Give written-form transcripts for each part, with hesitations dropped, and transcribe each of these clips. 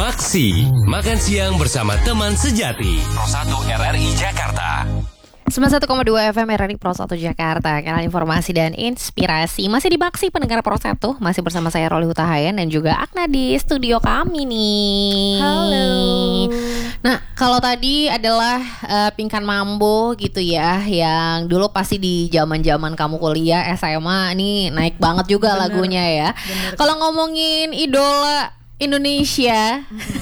Maksi, makan siang bersama teman sejati. Pro 1 RRI Jakarta. 91,2 FM RRI Pro 1 Jakarta. Kanal informasi dan inspirasi. Masih di Maksi pendengar Pro 1. Masih bersama saya Rolly Hutahayan dan juga Akna di studio kami nih. Halo. Nah, kalau tadi adalah Pingkan Mambo gitu ya, yang dulu pasti di zaman-zaman kamu kuliah SMA nih naik banget juga lagunya ya. Kalau ngomongin idola Indonesia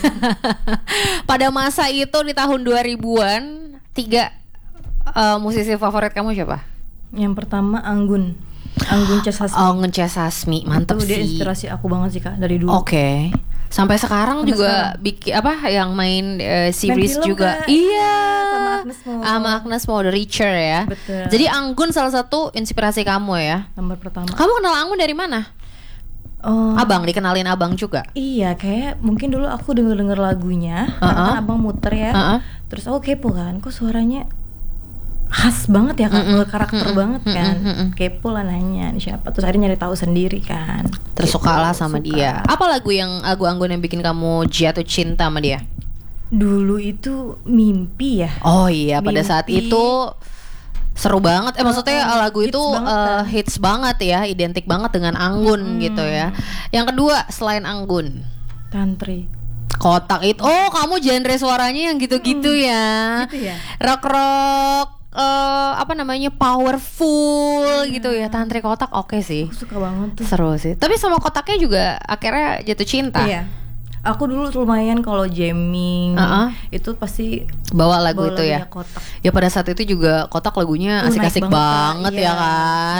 pada masa itu di tahun 2000-an, tiga musisi favorit kamu siapa? Yang pertama Anggun C. Sasmi. Anggun C. Sasmi, mantep Dia sih. inspirasi aku banget sih Kak dari dulu. Oke. Sampai sekarang Sampai juga sekarang. bikin apa yang main series film, juga. Kak. Iya. Sama Agnes Mo. Sama Agnes Mo, The Richer ya. Betul. Jadi Anggun salah satu inspirasi kamu ya. Nomor pertama. Kamu kenal Anggun dari mana? Oh, Abang, dikenalin abang juga. iya, kayak mungkin dulu aku denger lagunya, karena kan abang muter ya. Terus aku kepo kan, kok suaranya khas banget ya Kak, karakter banget kan. Kepo lah nanya ini siapa, terus akhirnya nyari tahu sendiri kan. Terus Gitu, suka lah sama suka. dia. Apa lagu Anggun yang bikin kamu jatuh cinta sama dia? Dulu itu Mimpi ya. Oh iya, pada Mimpi. saat itu seru banget. Maksudnya lagu hits itu banget kan. hits banget ya, identik banget dengan Anggun gitu ya. Yang kedua selain Anggun, Tantri. Kotak itu. Oh, kamu genre suaranya yang gitu-gitu ya. Gitu ya. Rock apa namanya, powerful gitu ya. Tantri Kotak oke sih. Aku suka banget tuh. Seru sih. Tapi sama Kotaknya juga akhirnya jatuh cinta. Iya. Aku dulu lumayan kalau jamming itu pasti Bawa lagu bawa itu ya. lagunya Kotak. Ya pada saat itu juga Kotak lagunya Tuh, asik-asik naik banget, banget Kak. ya Iya, kan.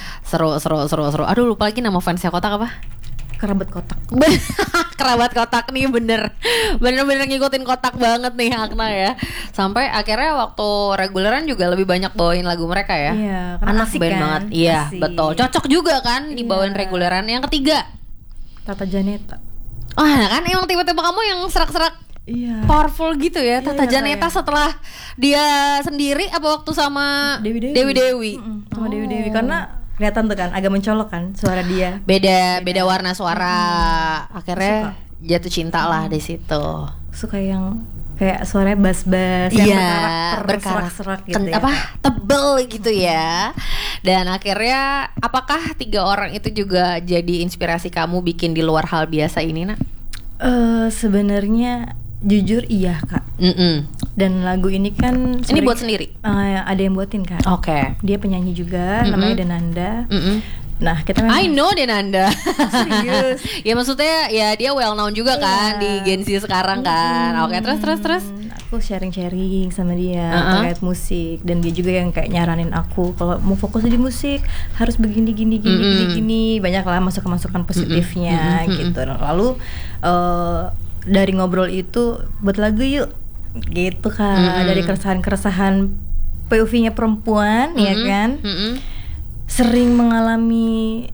bener. Seru. Aduh, lupa lagi nama fansnya Kotak apa? Kerabat Kotak. Kerabat Kotak nih, bener ngikutin Kotak banget nih Akna ya. Sampai akhirnya waktu reguleran juga lebih banyak bawain lagu mereka ya. Iya, karena Anak asik band kan? banget. Iya, Asik. betul. Cocok juga kan dibawain Iya. reguleran. Yang ketiga, Tata Janeta. wah kan emang tiba-tiba kamu yang serak-serak Iya. powerful gitu ya. Tata iya, Janeta kayak- setelah dia sendiri apa waktu sama Dewi? Sama Dewi Dewi karena kelihatan tuh kan agak mencolok kan suara dia. Beda warna suara. Akhirnya jatuh cinta lah di situ. Suka yang kayak suaranya bass-bass yang Iya, berkarakter serak gitu ya. apa tebel gitu ya. Dan akhirnya apakah tiga orang itu juga jadi inspirasi kamu bikin di luar hal biasa ini, Nak? Sebenarnya jujur iya Kak. Dan lagu ini kan Ini buat sendiri. ada yang buatin Kak. Oke. Dia penyanyi juga, namanya Denanda. Nah, kita memang I know Denanda. serius. Ya maksudnya ya dia well known juga kan Iya. di Gen Z sekarang kan. Oke, terus. Aku sharing sama dia terkait musik, dan dia juga yang kayak nyaranin aku kalau mau fokus di musik harus begini gini, banyak lah masukan positifnya gitu. Lalu dari ngobrol itu buat lagu yuk gitu Kak. Dari keresahan POV-nya perempuan ya kan, sering mengalami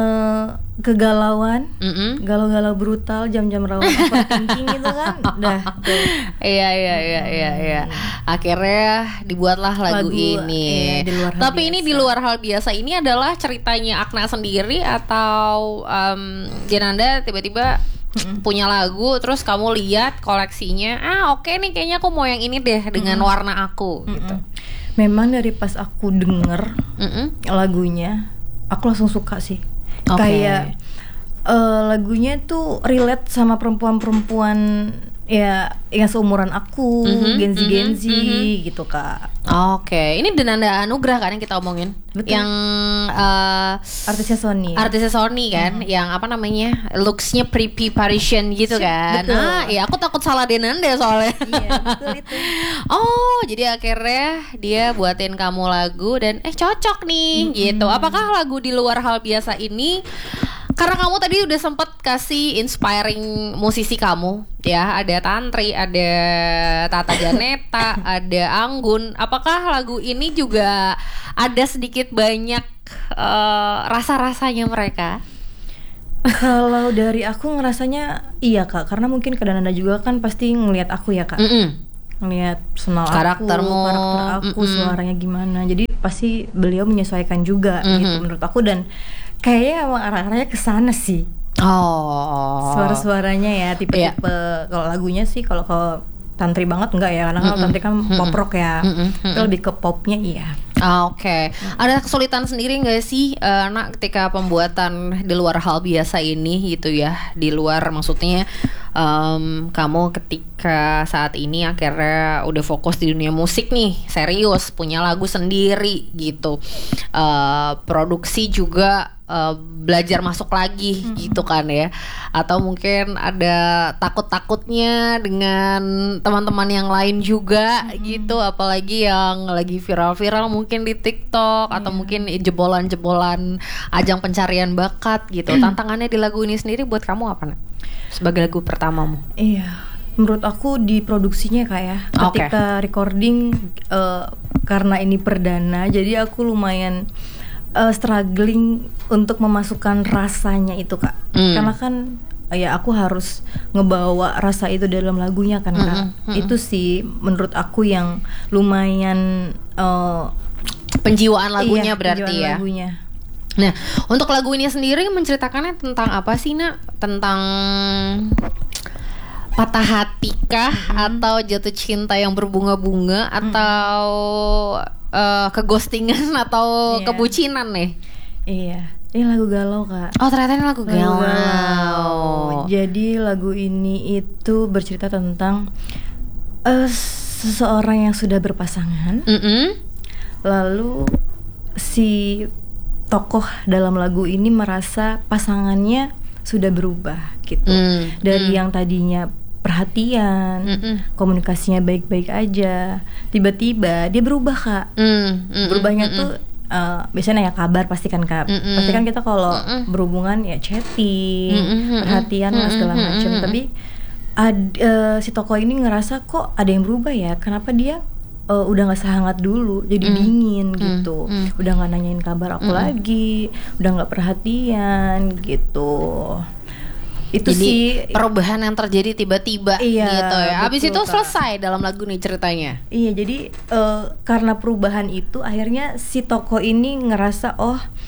kegalauan, galau-galau brutal, jam-jam rawan overthinking gitu kan. Dah tuh. Iya. Akhirnya dibuatlah lagu ini. Iya, di luar hal Tapi ini biasa. di luar hal biasa. Ini adalah ceritanya Akna sendiri atau Denanda tiba-tiba punya lagu, terus kamu lihat koleksinya, oke nih kayaknya aku mau yang ini deh dengan warna aku gitu. Memang dari pas aku denger lagunya, aku langsung suka sih. Oke. Kayak lagunya tuh relate sama perempuan-perempuan ya yang seumuran aku, Gen Z gitu Kak. Oke, ini Denanda Anugrah kan yang kita omongin. Betul. Yang Artisnya Sony. artisnya Sony kan, yang apa namanya, looksnya Parisian gitu kan. Betul. Ya aku takut salah Denanda soalnya. Iya, betul itu. Oh, jadi akhirnya dia buatin kamu lagu dan cocok nih gitu. Apakah lagu di luar hal biasa ini, karena kamu tadi udah sempet kasih inspiring musisi kamu ya, ada Tantri, ada Tata Janeta, ada Anggun. Apakah lagu ini juga ada sedikit banyak rasa-rasanya mereka? Kalau dari aku ngerasanya iya Kak, karena mungkin Denanda juga kan pasti ngelihat aku ya Kak. Ngelihat personal Karaktermu, karakter aku, suaranya gimana. Jadi pasti beliau menyesuaikan juga gitu menurut aku, dan kayaknya emang arah-arahnya kesana sih. Oh. Suara-suaranya ya tipe-tipe. Kalau lagunya sih kalau tantri banget enggak ya, karena kalau tantri kan pop rock ya. Itu lebih ke popnya iya. Oke. Ada kesulitan sendiri nggak sih, Nak, ketika pembuatan di luar hal biasa ini gitu ya? Di luar maksudnya kamu ketika saat ini akhirnya udah fokus di dunia musik nih, serius, punya lagu sendiri gitu. Produksi juga belajar masuk lagi gitu kan ya, atau mungkin ada takut-takutnya dengan teman-teman yang lain juga gitu, apalagi yang lagi viral-viral mungkin di TikTok atau mungkin jebolan-jebolan ajang pencarian bakat gitu. Tantangannya di lagu ini sendiri buat kamu apa, Nak? Sebagai lagu pertamamu? Iya, menurut aku di produksinya Kak ya, ketika recording karena ini perdana, jadi aku lumayan struggling untuk memasukkan rasanya itu Kak. Karena kan ya aku harus ngebawa rasa itu dalam lagunya kan Kak. Itu sih menurut aku yang lumayan penjiwaan lagunya berarti penjiwaan ya. Lagunya. Nah, untuk lagu ini sendiri menceritakannya tentang apa sih, Nak? Tentang patah hati kah, atau jatuh cinta yang berbunga-bunga, atau keghostingan atau kebucinan nih? Iya, ini lagu galau Kak. Oh, ternyata ini lagu galau. Jadi lagu ini itu bercerita tentang seseorang yang sudah berpasangan. Lalu si tokoh dalam lagu ini merasa pasangannya sudah berubah gitu. Dari yang tadinya perhatian, komunikasinya baik-baik aja, tiba-tiba dia berubah Kak. Berubahnya tuh biasanya ya kabar pasti kan Kak. Pasti kan kita kalau berhubungan ya chatting, perhatian lah segala macam. Tapi si tokoh ini ngerasa kok ada yang berubah ya. Kenapa dia udah nggak sehangat dulu, jadi dingin gitu. Udah nggak nanyain kabar aku lagi, udah nggak perhatian gitu. Itu jadi sih perubahan yang terjadi tiba-tiba gitu ya. Habis itu Kak. selesai dalam lagu nih ceritanya. Iya, jadi karena perubahan itu akhirnya si tokoh ini ngerasa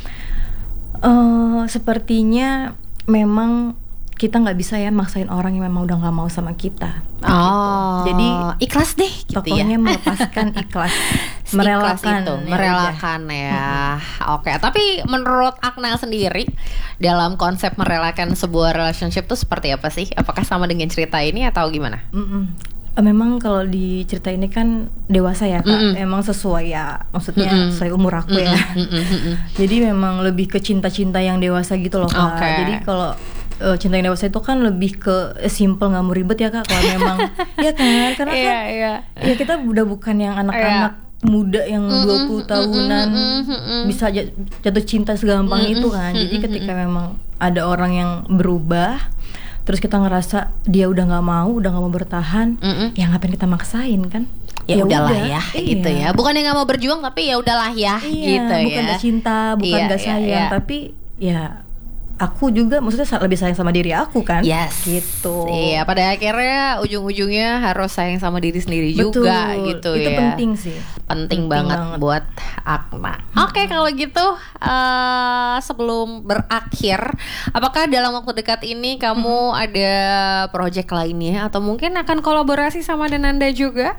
sepertinya memang kita nggak bisa ya maksain orang yang memang udah nggak mau sama kita. Gitu. Jadi ikhlas deh gitu tokohnya ya. melepaskan ikhlas, merelakan ya. Oke, tapi menurut Aknel sendiri dalam konsep merelakan sebuah relationship itu seperti apa sih? Apakah sama dengan cerita ini atau gimana? Memang kalau di cerita ini kan dewasa ya Kak. Emang sesuai ya, maksudnya sesuai umur aku ya. Jadi memang lebih ke cinta-cinta yang dewasa gitu loh Kak. Jadi kalau cinta yang dewasa itu kan lebih ke simple, nggak mau ribet ya Kak. Kalau memang ya kan, karena kan ya kita udah bukan yang anak-anak muda yang 20 tahunan bisa jatuh cinta segampang itu kan. Jadi ketika memang ada orang yang berubah, terus kita ngerasa dia udah nggak mau bertahan, ya ngapain kita maksain kan? Ya udahlah ya gitu ya. Bukan yang nggak mau berjuang, tapi ya udahlah ya gitu ya. Bukan gak cinta, bukan gak sayang, tapi ya aku juga maksudnya lebih sayang sama diri aku kan. Gitu. Iya, pada akhirnya ujung-ujungnya harus sayang sama diri sendiri juga gitu itu ya. penting sih. Penting banget buat Akna. Oke, kalau gitu sebelum berakhir, apakah dalam waktu dekat ini kamu ada project lainnya atau mungkin akan kolaborasi sama Denanda juga?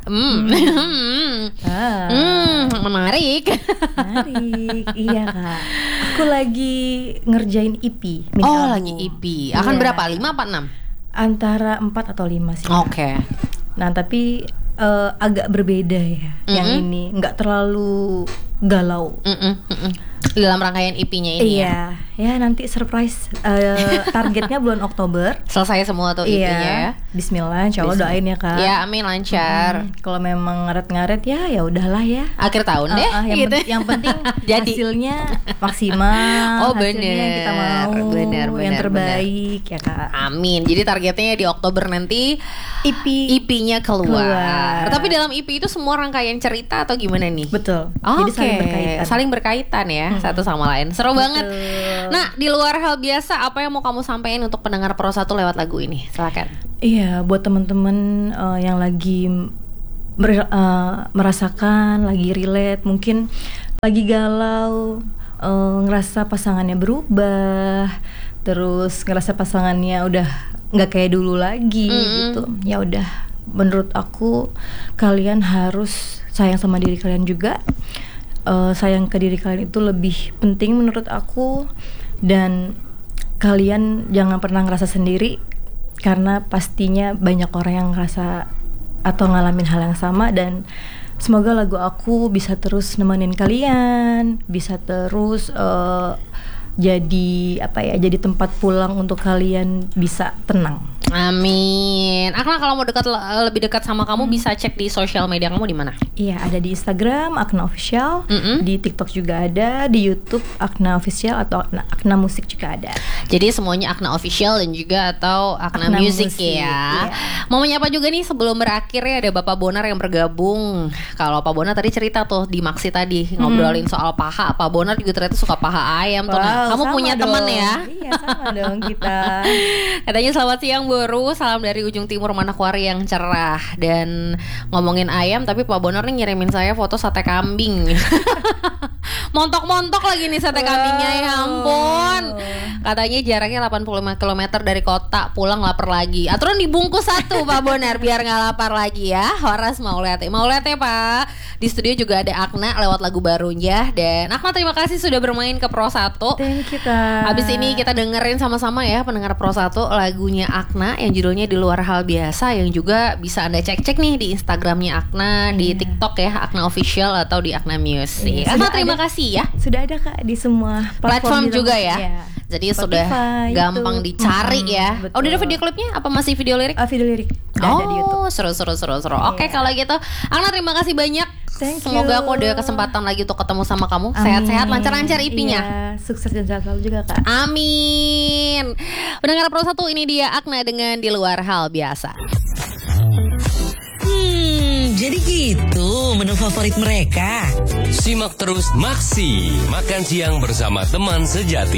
Menarik. Iya Kak. Aku lagi ngerjain EP. Lagi EP. Akan berapa? 5 apa 6? Antara 4 atau 5 sih. Oke. Nah tapi agak berbeda ya. Yang ini nggak terlalu galau. Dalam rangkaian EP-nya ini ya nanti surprise. Targetnya bulan Oktober. Selesai semua tuh EP-nya ya. Bismillah, insya Allah doain ya Kak. Ya amin, lancar. Kalau memang ngaret-ngaret ya udahlah ya. Akhir tahun deh gitu. Yang penting jadi hasilnya maksimal. Bener. Yang kita mau, bener, yang terbaik ya Kak. Amin. Jadi targetnya di Oktober nanti EP-nya keluar. Tapi dalam EP itu semua rangkaian cerita atau gimana nih? Betul. Jadi saling berkaitan ya, satu sama lain. Seru banget. Nah, di luar hal biasa, apa yang mau kamu sampaikan untuk pendengar Pro 1 lewat lagu ini? Silakan. Iya, buat teman-teman yang lagi merasakan, lagi relate, mungkin lagi galau, ngerasa pasangannya berubah, terus ngerasa pasangannya udah nggak kayak dulu lagi gitu. Ya udah, menurut aku kalian harus sayang sama diri kalian juga. Sayang ke diri kalian itu lebih penting menurut aku. Dan kalian jangan pernah ngerasa sendiri, karena pastinya banyak orang yang ngerasa atau ngalamin hal yang sama. Dan semoga lagu aku bisa terus nemenin kalian, bisa terus jadi jadi tempat pulang untuk kalian bisa tenang. Amin. Akna kalau mau lebih dekat sama kamu bisa cek di sosial media kamu di mana? Iya, ada di Instagram Akna Official, di TikTok juga ada, di YouTube Akna Official atau Akna Musik juga ada. Jadi semuanya Akna Official dan juga atau Akna Music ya. Iya. Mau menyapa juga nih sebelum berakhir ya, ada Bapak Bonar yang bergabung. Kalau Pak Bonar tadi cerita tuh di Maksi tadi ngobrolin soal paha. Pak Bonar juga ternyata suka paha ayam tuh. Nah, kamu punya teman ya? Iya, sama dong kita. Katanya selamat siang Boru, salam dari ujung timur Manokwari yang cerah. Dan ngomongin ayam, tapi Pak Bonar nih ngirimin saya foto sate kambing. Montok-montok lagi nih sate kambingnya, ya ampun. Katanya jaraknya 85 km dari kota, pulang lapar lagi. Aturan dibungkus satu Pak Bonar biar gak lapar lagi ya. Horas mau lihat ya Pak. Di studio juga ada Akna lewat lagu barunya. Dan Akna terima kasih sudah bermain ke Pro 1. Thank you Kak. Habis ini kita dengerin sama-sama ya pendengar Pro 1 lagunya Akna yang judulnya Di Luar Hal Biasa, yang juga bisa Anda cek-cek nih di Instagramnya Akna, di TikTok ya Akna Official atau di Akna Music. Akna terima kasih ya. Sudah ada Kak di semua platform juga ya. Jadi Spotify, sudah gampang dicari ya. Betul. Udah ada video klipnya? Apa masih video lirik? Video lirik. Udah ada di YouTube. Seru. Oke, kalau gitu Akna terima kasih banyak. Semoga aku ada kesempatan lagi untuk ketemu sama kamu. Sehat-sehat, lancar-lancar IP-nya. Iya, sukses dan sehat selalu juga Kak. Amin. Pendengar Pro 1, ini dia Akna dengan Di Luar Hal Biasa. Jadi gitu menu favorit mereka. Simak terus Maksi, makan siang bersama teman sejati.